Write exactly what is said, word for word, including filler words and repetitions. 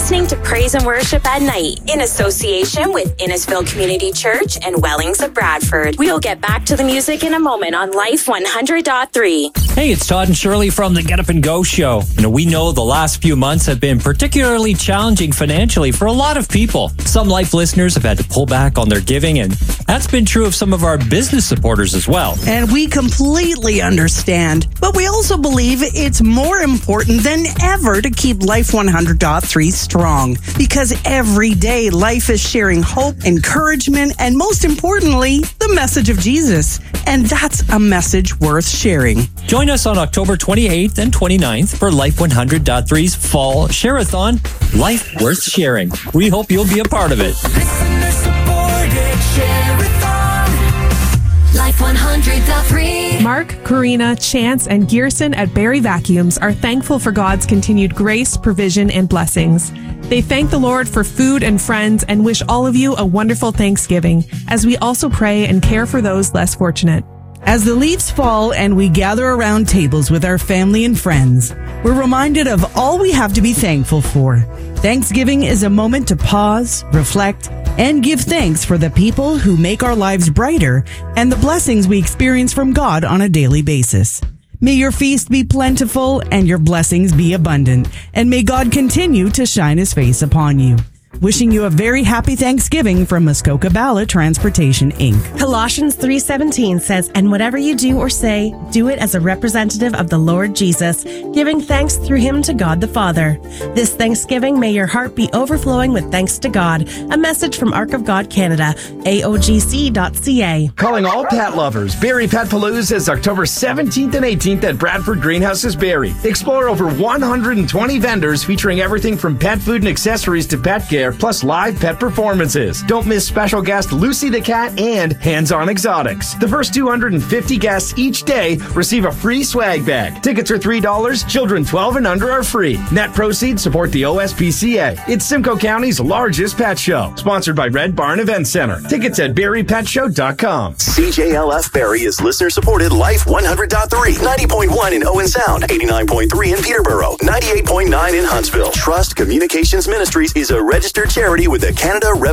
listening to Praise and Worship at Night in association with Innisfil Community Church and Wellings of Bradford. We'll get back to the music in a moment on Life one hundred point three. Hey, it's Todd and Shirley from the Get Up and Go Show. You know, we know the last few months have been particularly challenging financially for a lot of people. Some Life listeners have had to pull back on their giving, and that's been true of some of our business supporters as well. And we completely understand, but we also believe it's more important than ever to keep Life one hundred point three strong, because every day Life is sharing hope, encouragement, and most importantly, the message of Jesus. And that's a message worth sharing. Join us on October twenty-eighth and twenty-ninth for Life one hundred point three's Fall Share-a-thon, Life Worth Sharing. We hope you'll be a part of it. Life one hundred point three. Mark, Karina, Chance, and Gearson at Barry Vacuums are thankful for God's continued grace, provision, and blessings. They thank the Lord for food and friends and wish all of you a wonderful Thanksgiving, as we also pray and care for those less fortunate. As the leaves fall and we gather around tables with our family and friends, we're reminded of all we have to be thankful for. Thanksgiving is a moment to pause, reflect, and give thanks for the people who make our lives brighter and the blessings we experience from God on a daily basis. May your feast be plentiful and your blessings be abundant, and may God continue to shine his face upon you. Wishing you a very happy Thanksgiving from Muskoka Bala Transportation, Incorporated. Colossians three seventeen says, "And whatever you do or say, do it as a representative of the Lord Jesus, giving thanks through him to God the Father." This Thanksgiving, may your heart be overflowing with thanks to God. A message from Ark of God Canada, A O G C dot C A. Calling all pet lovers, Barrie Pet Palooza is October seventeenth and eighteenth at Bradford Greenhouses Barrie. Explore over one hundred twenty vendors featuring everything from pet food and accessories to pet care, plus live pet performances. Don't miss special guest Lucy the Cat and Hands-On Exotics. The first two hundred fifty guests each day receive a free swag bag. Tickets are three dollars. Children twelve and under are free. Net proceeds support the O S P C A. It's Simcoe County's largest pet show. Sponsored by Red Barn Event Center. Tickets at barrie pet show dot com. C J L F Barrie is listener-supported Life one hundred point three. ninety point one in Owen Sound. eighty-nine point three in Peterborough. ninety-eight point nine in Huntsville. Trust Communications Ministries is a registered charity with the Canada Revenue